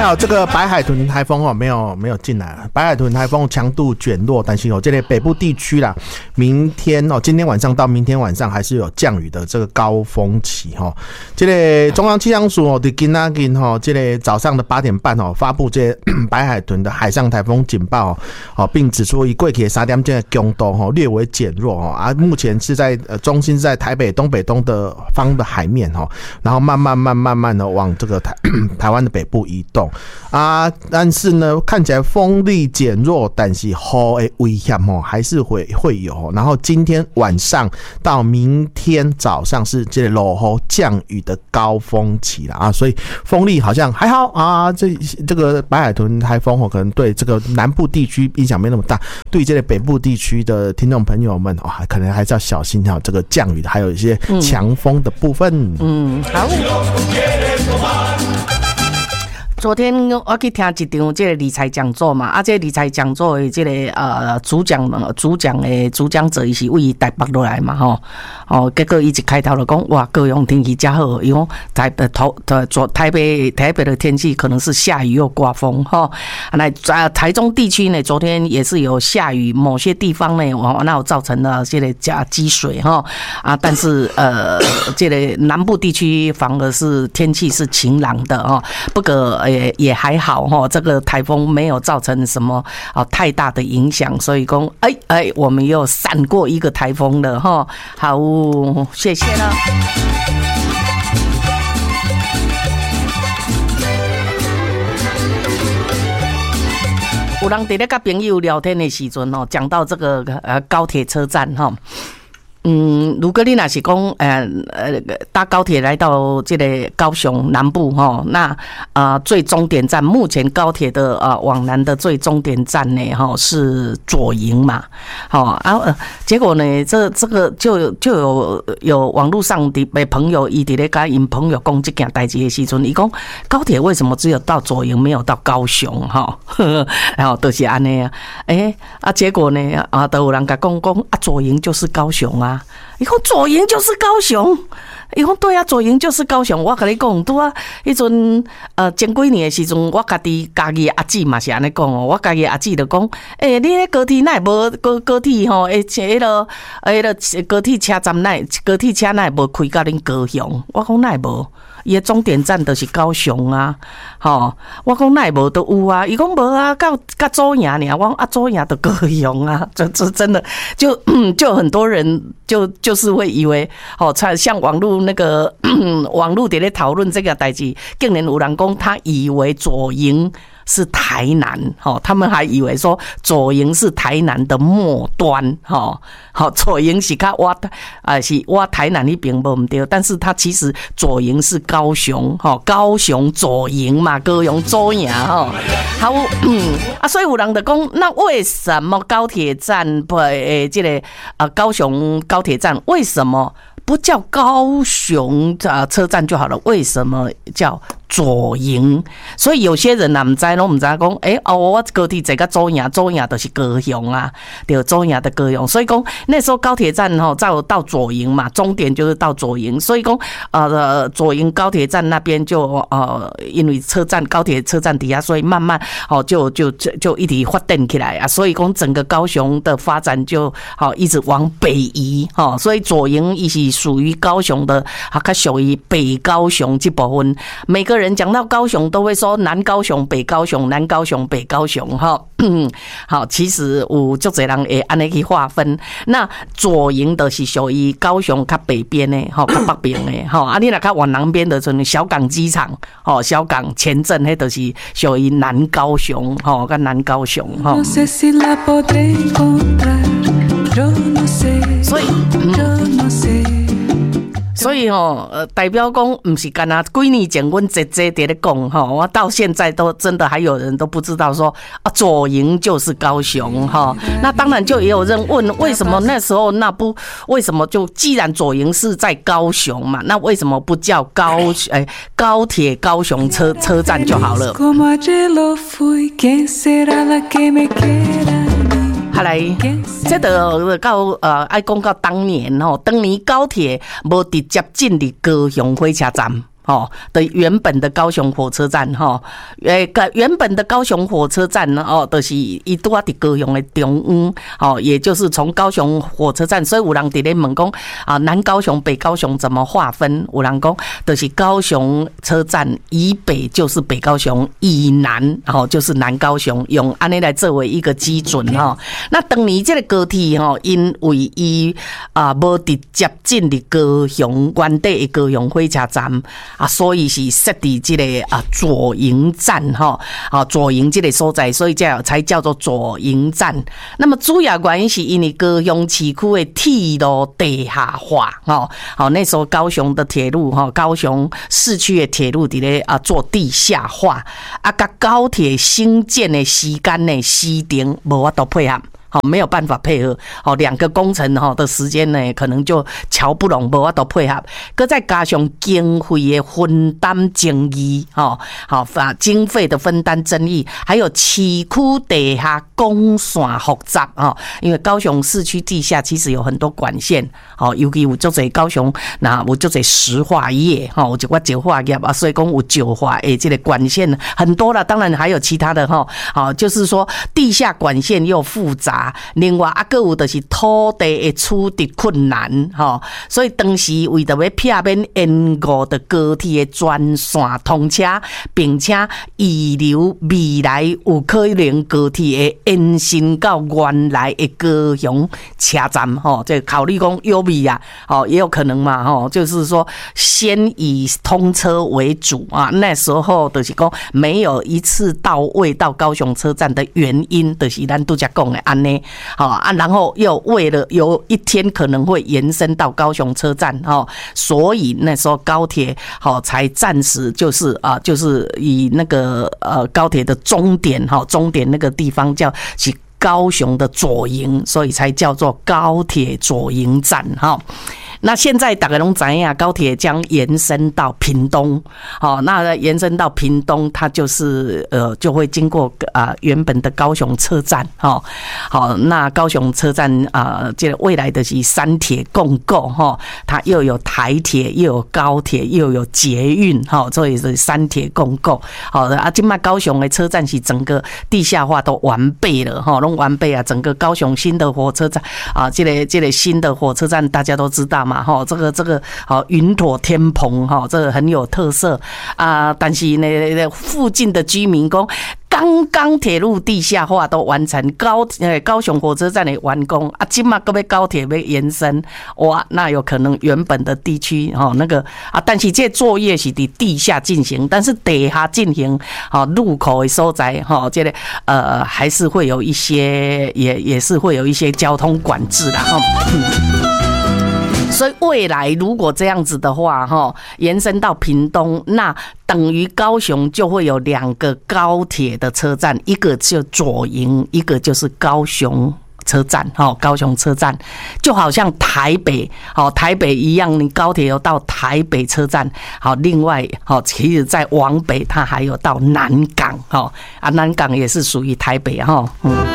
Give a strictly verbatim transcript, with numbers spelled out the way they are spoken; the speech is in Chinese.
好，这个白海豚台风哦，没有没有进来了。白海豚台风强度减弱，但是哦，这类北部地区啦，明天哦，今天晚上到明天晚上还是有降雨的这个高峰期哈。这类中央气象署哦，在今仔日哈，这类早上的八点半哦，发布这白海豚的海上台风警报哦，并指出以过去的三点钟的强度哈略微减弱哦，啊，目前是在呃中心是在台北东北东的方的海面哈，然后慢慢慢慢慢的往这个台台湾的北部移动啊，但是呢，看起来风力减弱，但是雨的危险哦还是会会有。然后今天晚上到明天早上是这个落雨降雨的高峰期了啊，所以风力好像还好啊。这这个白海豚台风哦，可能对这个南部地区影响没那么大，对这个北部地区的听众朋友们哦，可能还是要小心哈，这个降雨的还有一些强风的部分。 嗯，嗯好。昨天我去听一场这个理财讲座嘛，啊，这个理财讲座的这个呃主讲主讲的主讲者伊是为台北落来嘛吼，哦，结果伊一开头就讲哇，高雄天气真好，因为台北头昨台北台北的天气可能是下雨又刮风哈，那在台中地区呢，昨天也是有下雨，某些地方呢，哇，那有造成了这个加积水哈啊，但是呃，这个南部地区反而是天气是晴朗的哦，不过。也也还好哈，这个台风没有造成什么啊太大的影响，所以讲，哎哎，我们又闪过一个台风了哈。好，谢谢了。有人在咧跟朋友聊天的时阵哦，讲到这个呃高铁车站哈。嗯，如果你若是讲，呃呃，搭高铁来到这个高雄南部哈，那啊、呃、最终点站，目前高铁的啊、呃、往南的最终点站呢哈是左营嘛，好啊、呃，结果呢这这个就就有有网络上的朋友伊伫咧甲因朋友讲这件代志的时阵，伊讲高铁为什么只有到左营没有到高雄哈，然后都是安尼啊，诶、欸、啊结果呢啊都有人甲讲讲啊左营就是高雄啊。伊讲左营就是高雄，伊讲对啊，左营就是高雄。我甲你讲，拄啊，迄阵呃前几年的时阵，我家己家己阿姊嘛是安尼讲哦。我家己阿姊就讲，诶、欸，你迄高铁哪会无高高铁吼？诶，迄个迄个高铁车站哪高铁车哪会无开到恁高雄？我讲哪会无？伊的终点站就是高雄啊，吼！我讲哪会无都有啊，伊讲无啊，到到左营尔，我讲啊左营就高雄啊，这这真的就就很多人就就是会以为，哦，像网络那个网络在咧讨论这个代志，竟然有人讲他以为左营是台南，哦，他们还以为说左营是台南的末端，哦，好，左营是较挖啊是挖台南那边无唔对，但是它其实左营是高雄，哦，高雄左营嘛，高雄左营哦，好，嗯啊，所以有人就讲，那为什么高铁站不诶这个啊高雄高铁站为什么不叫高雄啊车站就好了？为什么叫左营？所以有些人呐，唔知拢唔知讲，诶、欸、哦，我高铁坐到左营，左营就是高雄啊，对，左营的高雄。所以讲那时候高铁站吼，到到左营嘛，终点就是到左营。所以讲呃，左营高铁站那边就呃，因为车站高铁车站底下，所以慢慢哦就就就就一直发展起来啊。所以讲整个高雄的发展就好一直往北移哈。所以左营伊是属于高雄的，啊，较属于北高雄这部分。每个人讲到高雄都会说南高雄、北高雄、南高雄、北高雄哈。好，其实有很多人会按呢去划分。那左营的是属于高雄较北边的，哈，较北边的，哈。啊，你若较往南边的，就是小港机场，哦，小港前镇，迄都是属于南高雄，哈，跟南高雄，哈。所以，嗯所以哦，呃，代表讲不是干那几年前阮姐姐在咧讲哈，我到现在都真的还有人都不知道说啊，左营就是高雄哈。那当然就也有人问，为什么那时候那不为什么就既然左营是在高雄嘛，那为什么不叫高哎高铁高雄车车站就好了？后来，这个到呃，爱讲到当年吼，当年高铁无直接进入高雄火车站， 哦的原本的高雄火车站哈，诶，原本的高雄火车站呢哦，就是伊拄啊伫高雄的中央哦，也就是从高雄火车站，所以有人伫咧问讲啊，南高雄、北高雄怎么划分？有人讲就是高雄车站以北就是北高雄，以南哦就是南高雄，用安尼来作为一个基准哈。那当年这个高铁哈，因为伊啊无伫接近伫高雄原地的高雄火车站。啊，所以是设伫这个啊左营站哈，啊左营这个所在，所以叫才叫做左营站。那么主要原因是因为高雄市区的铁路地下化哈，好那时候高雄的铁路哈，高雄市区的铁路伫咧啊做地下化，啊甲高铁兴建的时间呢时程无法度配合。好，没有办法配合，好，两个工程哈的时间呢，可能就瞧不拢，无法度配合。搁再加上经费的分担争议，哈，好，经费的分担争议，还有市区地下公线复杂啊。因为高雄市区地下其实有很多管线，好，尤其有做侪高雄，那有做侪石化业，哈，有一寡石化业啊，所以讲有石化诶，这个管线很多了。当然还有其他的哈，好，就是说地下管线又复杂。另外啊，还有就是土地的取得困难，吼，所以当时为着要避免延误的高铁的专线通车，并且预留未来有可能高铁的延伸到原来的高雄车站，吼，这考虑讲有未啊，哦，也有可能嘛，吼，就是说先以通车为主啊。那时候就是讲没有一次到位到高雄车站的原因，就是咱拄则讲的安尼。好啊，然后又为了有一天可能会延伸到高雄车站，哈，所以那时候高铁好才暂时就是啊，就是以那个呃高铁的终点哈，终点那个地方叫是高雄的左营，所以才叫做高铁左营站哈。那现在大家都知道高铁将延伸到屏东，好，那延伸到屏东，它就是呃就会经过啊、呃、原本的高雄车站，哈，好，那高雄车站啊、呃，这个未来的是三铁共构哈，它又有台铁，又有高铁，又有捷运，哈，所以是三铁共构，好的啊，今麦高雄的车站是整个地下化都完备了，哈，都完备啊，整个高雄新的火车站啊，这个这个新的火车站大家都知道嘛。哈，这个这个好云朵天棚哈，这个很有特色啊。但是呢，附近的居民讲，刚刚铁路地下化都完成，高呃高雄火车站的完工啊，今嘛各位高铁要延伸，哇，那有可能原本的地区哈那个啊，但是这作业是在地下进行，但是地下进行哈入口的所在哈，这个呃还是会有一些也也是会有一些交通管制啦哈。嗯所以未来如果这样子的话，哈，延伸到屏东，那等于高雄就会有两个高铁的车站，一个就左营，一个就是高雄车站，哈，高雄车站就好像台北，好台北一样，你高铁有到台北车站，好，另外，好，其实在往北它还有到南港，哈啊，南港也是属于台北，哈，嗯。